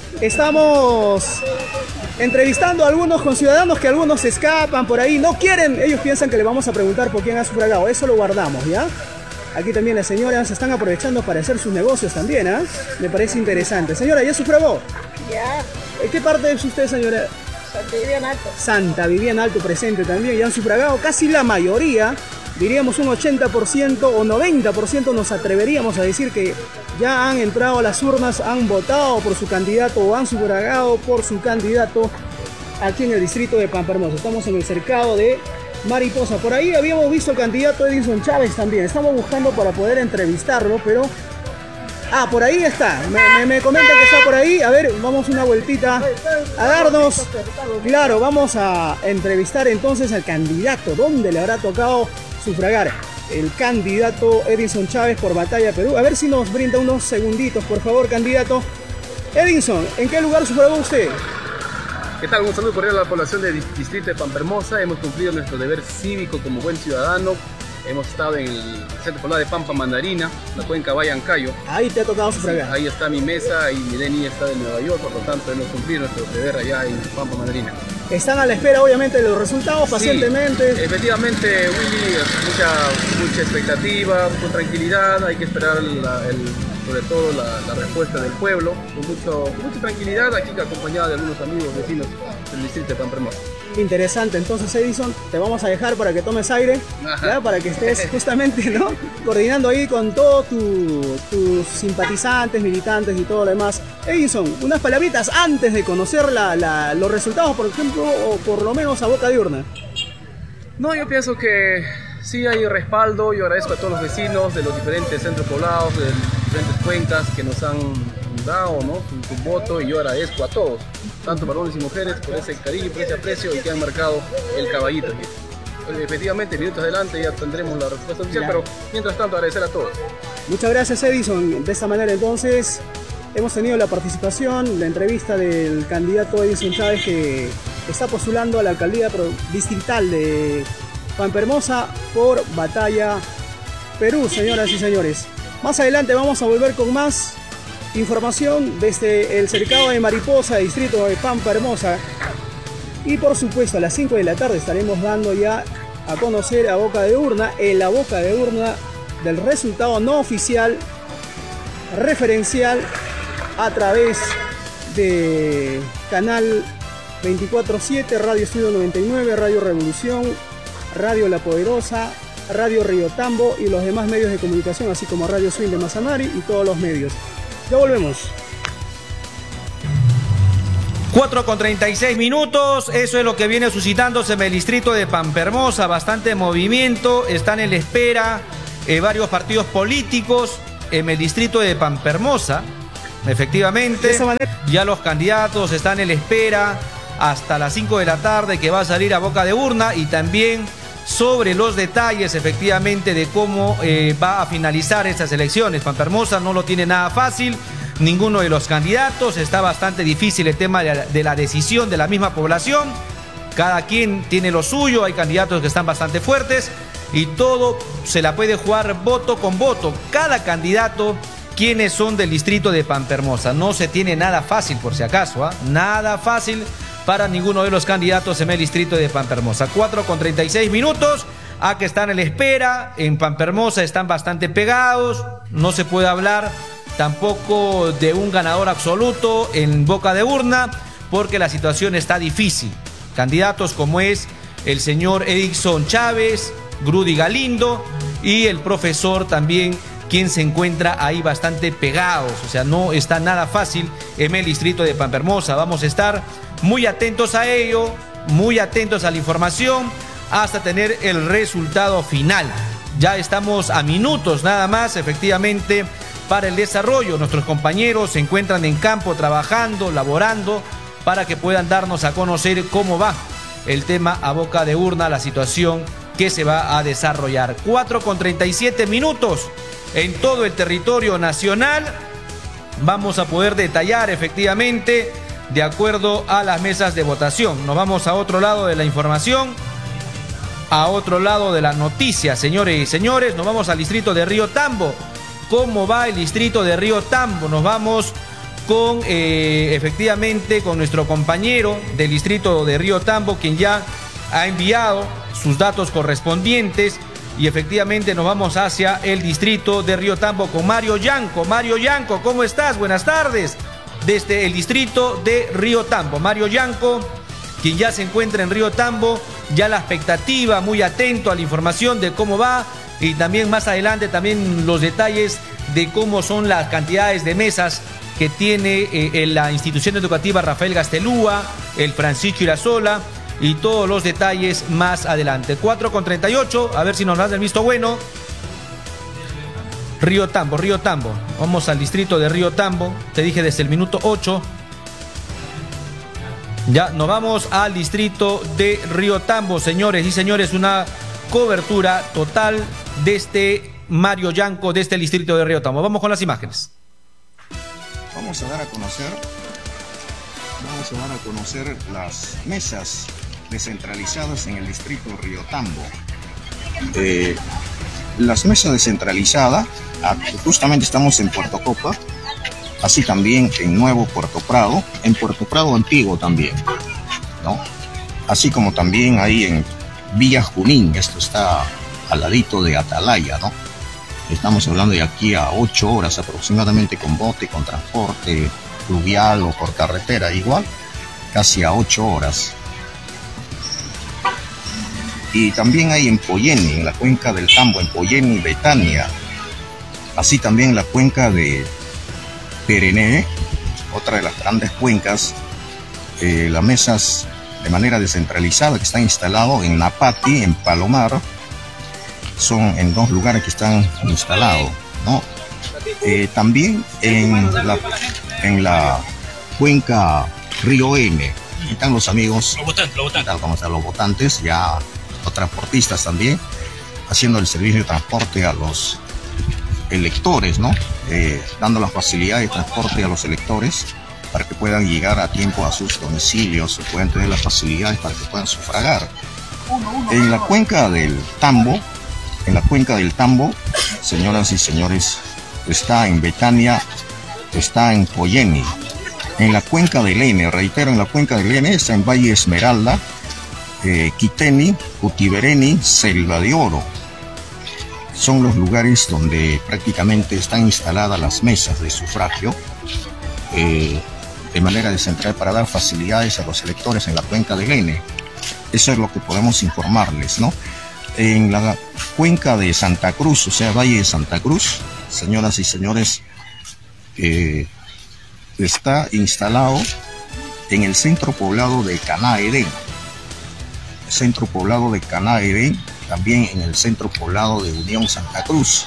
estamos entrevistando a algunos conciudadanos que algunos se escapan por ahí. No quieren, ellos piensan que le vamos a preguntar por quién ha sufragado. Eso lo guardamos, ¿ya? Aquí también las señoras se están aprovechando para hacer sus negocios también, ¿ah? Me parece interesante. Señora, ¿ya sufragó? Ya, ¿En qué parte es usted, señora? Santa Viviana Alto. Santa Viviana Alto presente también, ya han sufragado casi la mayoría, diríamos un ochenta por ciento o noventa por ciento nos atreveríamos a decir que ya han entrado a las urnas, han votado por su candidato o han sufragado por su candidato aquí en el distrito de Pampa Hermosa. Estamos en el cercado de Mariposa. Por ahí habíamos visto al candidato Edison Chávez también. Estamos buscando para poder entrevistarlo, pero... Ah, por ahí está. Me, me, me comentan que está por ahí. A ver, vamos una vueltita a darnos. Claro, vamos a entrevistar entonces al candidato. ¿Dónde le habrá tocado sufragar? El candidato Edison Chávez por Batalla Perú. A ver si nos brinda unos segunditos, por favor, candidato. Edison, ¿en qué lugar sufragó usted? ¿Qué tal? Un saludo cordial a la población del distrito de Pampa Hermosa. Hemos cumplido nuestro deber cívico como buen ciudadano. Hemos estado en el centro poblado de Pampa Mandarina, la cuenca Vallancayo. Ahí te ha tocado sufragar. Sí, ahí está mi mesa y mi D N I está de Nueva York, por lo tanto hemos cumplido nuestro deber allá en Pampa Mandarina. Están a la espera, obviamente, de los resultados pacientemente. Sí, efectivamente, Willy, mucha, mucha expectativa, con tranquilidad. Hay que esperar la, el, sobre todo la, la respuesta del pueblo, con mucho, mucha tranquilidad, aquí acompañada de algunos amigos vecinos del distrito de Pampa Hermosa. Interesante, entonces Edison, te vamos a dejar para que tomes aire, ¿ya? Para que estés justamente, ¿no? Coordinando ahí con todos tu, tus simpatizantes, militantes y todo lo demás. Edison, unas palabritas antes de conocer la, la, los resultados, por ejemplo, o por lo menos a boca de urna. No, yo pienso que sí hay respaldo. Yo agradezco a todos los vecinos de los diferentes centros poblados, de las diferentes cuencas que nos han dado, ¿no?, su, su voto, y yo agradezco a todos, tanto varones y mujeres, por ese cariño y por ese aprecio y que han marcado el caballito aquí. Efectivamente, minutos adelante ya tendremos la respuesta oficial, pero mientras tanto agradecer a todos. Muchas gracias, Edison. De esta manera entonces hemos tenido la participación, la entrevista del candidato Edison Chávez, que está postulando a la alcaldía distrital de Pampermosa por Batalla Perú, señoras y señores. Más adelante vamos a volver con más información desde el cercado de Mariposa, distrito de Pampermosa. Y por supuesto a las cinco de la tarde estaremos dando ya a conocer a boca de urna, en la boca de urna, del resultado no oficial referencial a través de Canal veinticuatro siete, Radio Estudio noventa y nueve, Radio Revolución, Radio La Poderosa, Radio Río Tambo y los demás medios de comunicación, así como Radio Swing de Mazamari y todos los medios. Ya volvemos. cuatro con treinta y seis minutos, eso es lo que viene suscitándose en el distrito de Pampermosa, bastante movimiento, están en la espera eh, varios partidos políticos en el distrito de Pampermosa, efectivamente, ya los candidatos están en la espera hasta las cinco de la tarde que va a salir a boca de urna, y también sobre los detalles efectivamente de cómo eh, va a finalizar estas elecciones. Pampermosa no lo tiene nada fácil, ninguno de los candidatos, está bastante difícil el tema de la, de la decisión de la misma población, cada quien tiene lo suyo, hay candidatos que están bastante fuertes y todo se la puede jugar voto con voto, cada candidato, quienes son del distrito de Pampermosa, no se tiene nada fácil por si acaso, ¿eh? Nada fácil para ninguno de los candidatos en el distrito de Pampermosa. cuatro con treinta y seis minutos, a que están en la espera, en Pampermosa están bastante pegados, no se puede hablar tampoco de un ganador absoluto en boca de urna, porque la situación está difícil. Candidatos como es el señor Edison Chávez, Grudy Galindo y el profesor también, quien se encuentra ahí bastante pegados, o sea, no está nada fácil en el distrito de Pampermosa. Vamos a estar muy atentos a ello, muy atentos a la información, hasta tener el resultado final. Ya estamos a minutos nada más, efectivamente, para el desarrollo. Nuestros compañeros se encuentran en campo trabajando, laborando, para que puedan darnos a conocer cómo va el tema a boca de urna, la situación que se va a desarrollar. cuatro con treinta y siete minutos en todo el territorio nacional. Vamos a poder detallar efectivamente de acuerdo a las mesas de votación. Nos vamos a otro lado de la información, a otro lado de la noticia, señores y señores. Nos vamos al distrito de Río Tambo. ¿Cómo va el distrito de Río Tambo? Nos vamos con, eh, efectivamente, con nuestro compañero del distrito de Río Tambo, quien ya ha enviado sus datos correspondientes, y efectivamente nos vamos hacia el distrito de Río Tambo con Mario Yanco. Mario Yanco, ¿cómo estás? Buenas tardes. Desde el distrito de Río Tambo, Mario Yanco, quien ya se encuentra en Río Tambo, ya la expectativa, muy atento a la información de cómo va, y también más adelante también los detalles de cómo son las cantidades de mesas que tiene eh, la institución educativa Rafael Gastelúa, el Francisco Irasola, y todos los detalles más adelante. cuatro con treinta y ocho, a ver si nos dan el visto bueno. Río Tambo, Río Tambo. Vamos al distrito de Río Tambo. Te dije desde el minuto ocho. Ya, nos vamos al distrito de Río Tambo, señores y señores. Una cobertura total desde Mario Yanco, desde el distrito de Río Tambo. Vamos con las imágenes. Vamos a dar a conocer, vamos a dar a conocer las mesas descentralizadas en el distrito de Río Tambo. Eh, las mesas descentralizadas, justamente estamos en Puerto Copa, así también en Nuevo Puerto Prado, en Puerto Prado Antiguo también, ¿no? Así como también ahí en Villa Junín, esto está al ladito de Atalaya, ¿no? Estamos hablando de aquí a ocho horas aproximadamente con bote, con transporte fluvial o por carretera, igual, casi a ocho horas. Y también hay en Poyeni, en la cuenca del Tambo, en Poyeni, Betania. Así también en la cuenca de Perené, otra de las grandes cuencas, eh, las mesas de manera descentralizada que están instaladas en Napati, en Palomar, son en dos lugares que están instalados, ¿no? Eh, también en la, en la cuenca Río N, están los amigos, los votantes, los votantes. Como están los votantes, ya los transportistas también, haciendo el servicio de transporte a los electores, ¿no? Eh, dando la facilidad de transporte a los electores para que puedan llegar a tiempo a sus domicilios, se puedan tener las facilidades para que puedan sufragar. En la cuenca del Tambo, en la cuenca del Tambo, señoras y señores, está en Betania, está en Poyeni. En la cuenca del N, reitero, en la cuenca del N está en Valle Esmeralda, eh, Quiteni, Cutibereni, Selva de Oro. Son los lugares donde prácticamente están instaladas las mesas de sufragio eh, de manera descentralizada para dar facilidades a los electores en la cuenca del N. Eso es lo que podemos informarles, ¿no? En la cuenca de Santa Cruz, o sea, Valle de Santa Cruz, señoras y señores, eh, está instalado en el centro poblado de Caná Edén. Centro poblado de Caná Edén, también en el centro poblado de Unión Santa Cruz.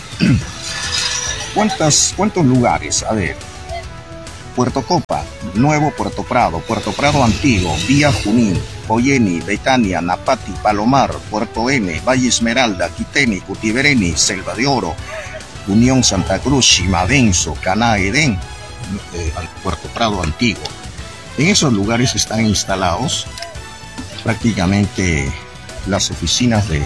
¿Cuántas, ¿Cuántos lugares? A ver, Puerto Copa, Nuevo Puerto Prado, Puerto Prado Antiguo, Vía Junín, Poyeni, Betania, Napati, Palomar, Puerto N, Valle Esmeralda, Quiteni, Cutibereni, Selva de Oro, Unión Santa Cruz, Chimadenso, Caná Edén, eh, Puerto Prado Antiguo. En esos lugares están instalados prácticamente las oficinas de,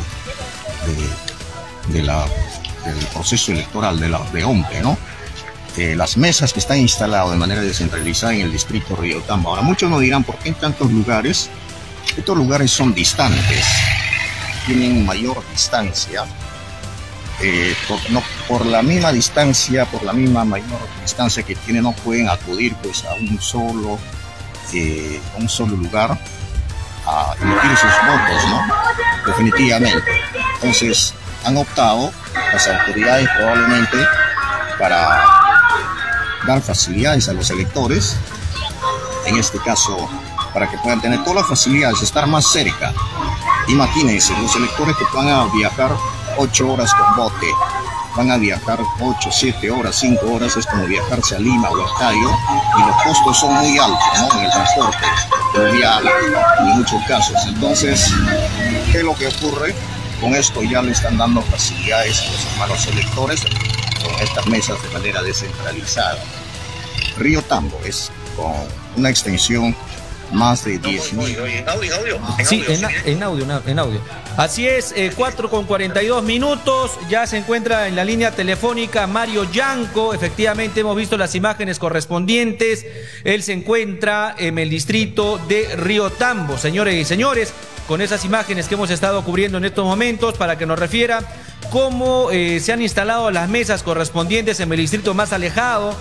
de, de la, del proceso electoral de, la, de OMPE, ¿no? Eh, las mesas que están instaladas de manera descentralizada en el distrito Río Tambo. Ahora, muchos nos dirán, ¿por qué en tantos lugares? Estos lugares son distantes, tienen mayor distancia. Eh, por, no, por la misma distancia, por la misma mayor distancia que tienen, no pueden acudir pues a un solo, eh, a un solo lugar a emitir sus votos, ¿no? Definitivamente. Entonces, han optado las autoridades probablemente para dar facilidades a los electores, en este caso, para que puedan tener todas las facilidades, estar más cerca. Imagínense, los electores que van a viajar ocho horas con bote, van a viajar ocho, siete horas, cinco horas, es como viajarse a Lima o a Cayo, y los costos son muy altos, ¿no? En el transporte fluvial, en muchos casos. Entonces, ¿qué es lo que ocurre? Con esto ya le están dando facilidades a los hermanos electores con estas mesas de manera descentralizada. Río Tambo es con una extensión más de diez mil. Sí, en, en audio, en audio. Así es, eh, cuatro con cuarenta y dos minutos, ya se encuentra en la línea telefónica Mario Yanco, efectivamente hemos visto las imágenes correspondientes, él se encuentra en el distrito de Río Tambo, señores y señores, con esas imágenes que hemos estado cubriendo en estos momentos para que nos refiera cómo eh, se han instalado las mesas correspondientes en el distrito más alejado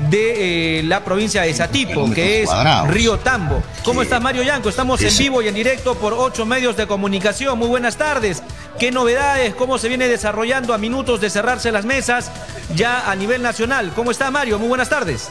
de eh, la provincia de Satipo, que es cuadrados. Río Tambo. ¿Cómo sí. estás, Mario Yanco? Estamos sí, en vivo y en directo por ocho medios de comunicación. Muy buenas tardes. ¿Qué novedades? ¿Cómo se viene desarrollando a minutos de cerrarse las mesas ya a nivel nacional? ¿Cómo está, Mario? Muy buenas tardes.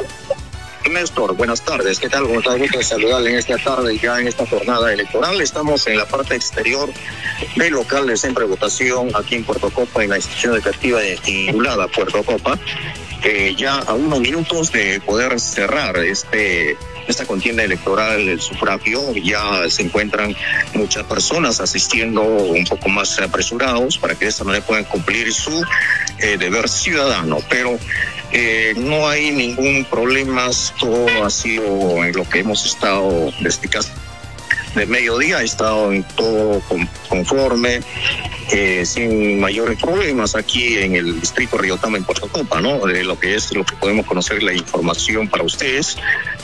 Néstor, buenas tardes. ¿Qué tal? Gusto de saludarle en esta tarde, ya en esta jornada electoral. Estamos en la parte exterior del local del centro de votación aquí en Puerto Copa, en la institución educativa titulada Puerto Copa. Eh, ya a unos minutos de poder cerrar este esta contienda electoral, el sufragio, ya se encuentran muchas personas asistiendo un poco más apresurados para que de esta manera puedan cumplir su eh, deber ciudadano, pero eh, no hay ningún problema, todo ha sido en lo que hemos estado desde casi de mediodía, ha estado en todo conforme, eh, sin mayores problemas aquí en el distrito Río Tambo en Puerto Copa, ¿no? De lo que es lo que podemos conocer, la información para ustedes.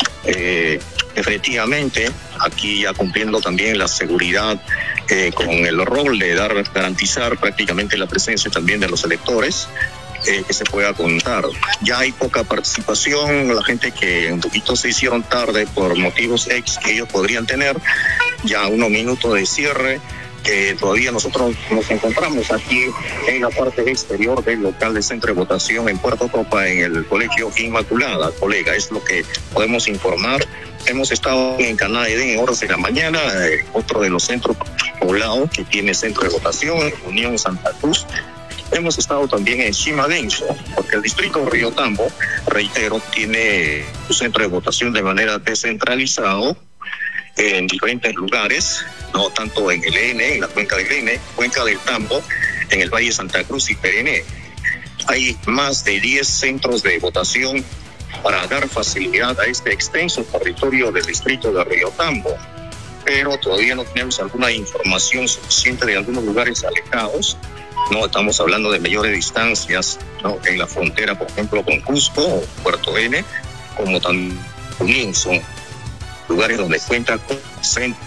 Eh, efectivamente, aquí ya cumpliendo también la seguridad eh, con el rol de dar garantizar prácticamente la presencia también de los electores. Eh, que se pueda contar. Ya hay poca participación, la gente que un poquito se hicieron tarde por motivos ex que ellos podrían tener, ya unos minutos de cierre, que todavía nosotros nos encontramos aquí en la parte exterior del local de centro de votación en Puerto Copa, en el Colegio Inmaculada, colega, es lo que podemos informar. Hemos estado en Caná Edén en horas de la mañana, eh, otro de los centros Paulao, que tiene centro de votación, Unión Santa Cruz. Hemos estado también en Chimadenso, porque el distrito de Río Tambo, reitero, tiene su centro de votación de manera descentralizado en diferentes lugares, no tanto en el N, en la cuenca del N, cuenca del Tambo, en el Valle de Santa Cruz y Perené. Hay más de diez centros de votación para dar facilidad a este extenso territorio del distrito de Río Tambo, pero todavía no tenemos alguna información suficiente de algunos lugares alejados. No estamos hablando de mayores distancias, ¿no?, en la frontera, por ejemplo, con Cusco o Puerto N, como también son lugares donde cuenta con centro.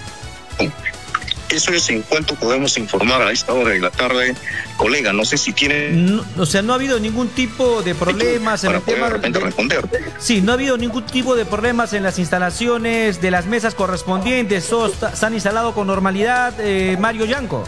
Eso es en cuanto podemos informar a esta hora de la tarde, colega. No sé si tiene... No, o sea, no ha habido ningún tipo de problemas en el tema de... de responder. Sí, no ha habido ningún tipo de problemas en las instalaciones de las mesas correspondientes. Todos se han instalado con normalidad, eh, Mario Yanco.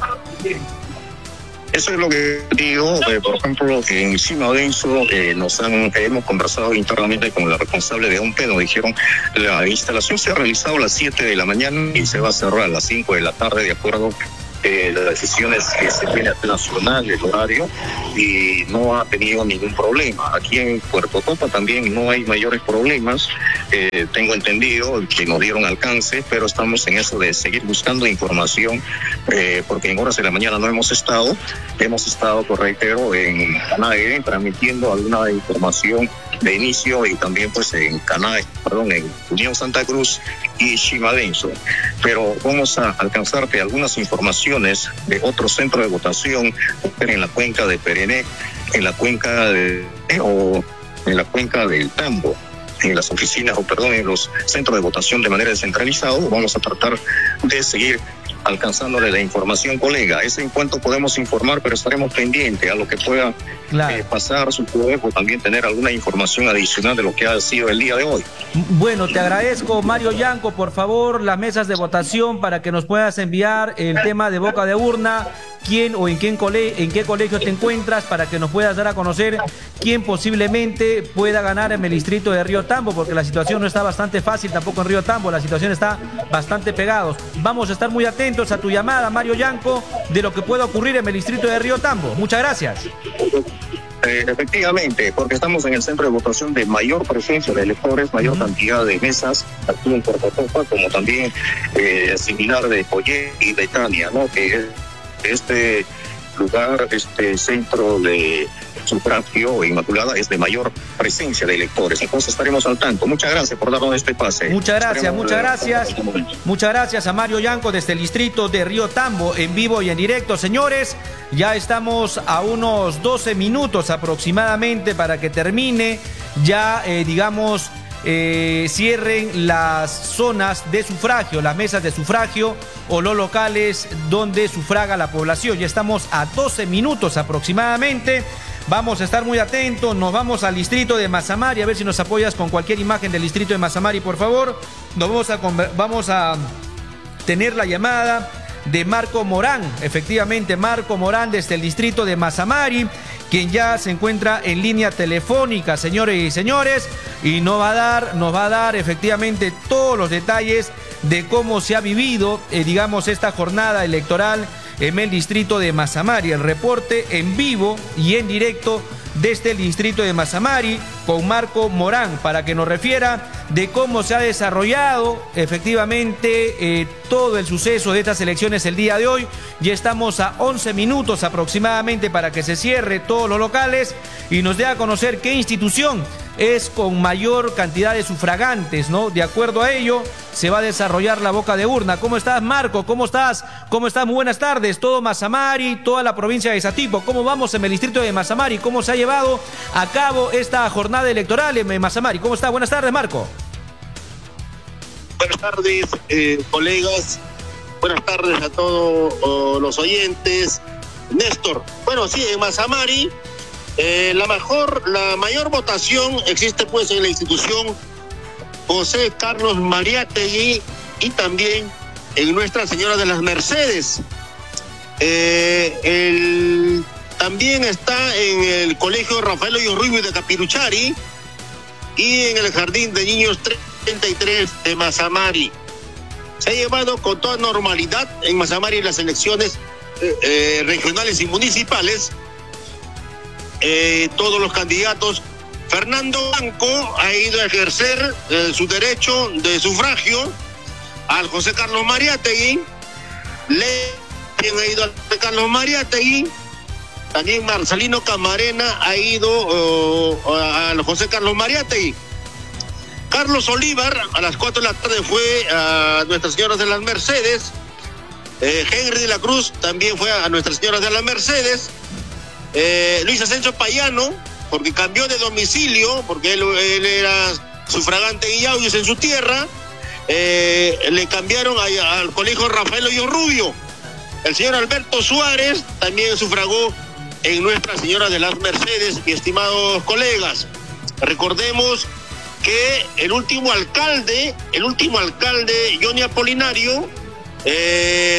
Eso es lo que digo. Eh, por ejemplo, en Chimadenso eh, nos han, eh, hemos conversado internamente con la responsable de OMPE. Nos dijeron la instalación se ha realizado a las siete de la mañana y se va a cerrar a las cinco de la tarde, de acuerdo eh, las decisiones que se tiene a nacional, el horario, y no ha tenido ningún problema. Aquí en Puerto Copa también no hay mayores problemas. Eh, tengo entendido que nos dieron alcance, pero estamos en eso de seguir buscando información, eh, porque en horas de la mañana no hemos estado. Hemos estado, por reitero, en Canae transmitiendo alguna información de inicio y también pues en Canae, perdón, en Unión Santa Cruz y Chimadenso. Pero vamos a alcanzarte algunas informaciones de otro centro de votación en la cuenca de Perené, en la cuenca de o en la cuenca del Tambo, en las oficinas, o perdón, en los centros de votación de manera descentralizada. Vamos a tratar de seguir alcanzándole la información, colega. Es en cuanto podemos informar, pero estaremos pendientes a lo que pueda claro. eh, pasar, su o también tener alguna información adicional de lo que ha sido el día de hoy. Bueno, te agradezco, Mario Yanco, por favor, las mesas de votación para que nos puedas enviar el tema de boca de urna, quién o en, quién cole en qué colegio te encuentras, para que nos puedas dar a conocer quién posiblemente pueda ganar en el distrito de Río Tambo, porque la situación no está bastante fácil tampoco en Río Tambo, la situación está bastante pegados. Vamos a estar muy atentos a tu llamada, Mario Yanco, de lo que pueda ocurrir en el distrito de Río Tambo. Muchas gracias. Eh, efectivamente, porque estamos en el centro de votación de mayor presencia de electores, mayor uh-huh. cantidad de mesas, aquí en Puerto Copa, como también eh, similar de Poyé y de Tania, ¿no? Que es este lugar, este centro de sufragio Inmaculada es de mayor presencia de electores. Entonces estaremos al tanto. Muchas gracias por darnos este pase. Muchas gracias, estaremos muchas gracias. Este muchas gracias a Mario Yanco desde el distrito de Río Tambo, en vivo y en directo. Señores, ya estamos a unos doce minutos aproximadamente para que termine. Ya, eh, digamos, eh, cierren las zonas de sufragio, las mesas de sufragio o los locales donde sufraga la población. Ya estamos a doce minutos aproximadamente. Vamos a estar muy atentos, nos vamos al distrito de Mazamari, a ver si nos apoyas con cualquier imagen del distrito de Mazamari, por favor. Nos vamos a, vamos a tener la llamada de Marco Morán, efectivamente Marco Morán desde el distrito de Mazamari, quien ya se encuentra en línea telefónica, señores y señores, y nos va a dar, nos va a dar efectivamente todos los detalles de cómo se ha vivido, eh, digamos, esta jornada electoral en el distrito de Mazamari. El reporte en vivo y en directo desde el distrito de Mazamari con Marco Morán, para que nos refiera de cómo se ha desarrollado efectivamente eh, todo el suceso de estas elecciones el día de hoy. Ya estamos a once minutos aproximadamente para que se cierre todos los locales y nos dé a conocer qué institución es con mayor cantidad de sufragantes, ¿no? De acuerdo a ello, se va a desarrollar la boca de urna. ¿Cómo estás, Marco? ¿Cómo estás? ¿Cómo estás? Muy buenas tardes. Todo Mazamari, toda la provincia de Satipo. ¿Cómo vamos en el distrito de Mazamari? ¿Cómo se ha llevado a cabo esta jornada electoral en Mazamari? ¿Cómo está? Buenas tardes, Marco. Buenas tardes, eh, colegas. Buenas tardes a todos oh, los oyentes. Néstor, bueno, sí, en Mazamari, eh, la mejor, la mayor votación existe pues en la institución José Carlos Mariátegui y también en Nuestra Señora de las Mercedes. Eh, el, también está en el Colegio Rafael Hoyos Rubio de Capiruchari y en el Jardín de Niños treinta y tres de Mazamari. se ha llevado con toda normalidad en Mazamari las elecciones eh, eh, regionales y municipales. Eh, todos los candidatos. Fernando Blanco ha ido a ejercer eh, su derecho de sufragio al José Carlos Mariátegui. Le ha ido al José Carlos Mariátegui. También Marcelino Camarena ha ido uh, al José Carlos Mariátegui. Carlos Olivar a las cuatro de la tarde fue a Nuestra Señora de las Mercedes. Eh, Henry de la Cruz también fue a Nuestra Señora de las Mercedes. Eh, Luis Asensio Payano, porque cambió de domicilio, porque él, él era sufragante en Yauyos en su tierra, eh, le cambiaron a, al colegio Rafael Hoyo Rubio. El señor Alberto Suárez también sufragó en Nuestra Señora de las Mercedes, mis estimados colegas. Recordemos que el último alcalde, el último alcalde, Johnny Apolinario, eh,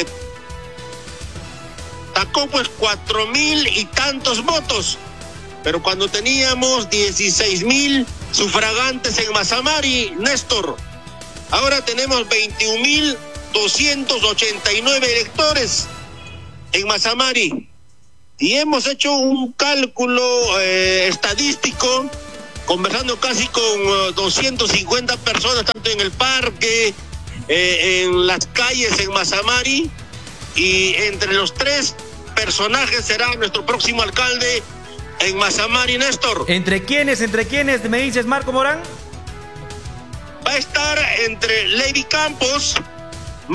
sacó pues cuatro mil y tantos votos, pero cuando teníamos dieciséis mil sufragantes en Mazamari, Néstor, ahora tenemos veintiún mil doscientos ochenta y nueve electores en Mazamari, y hemos hecho un cálculo eh, estadístico, conversando casi con uh, doscientas cincuenta personas, tanto en el parque, eh, en las calles en Mazamari, y entre los tres personajes será nuestro próximo alcalde en Mazamari, Néstor. ¿Entre quiénes, entre quiénes me dices, Marco Morán? Va a estar entre Levi Campos,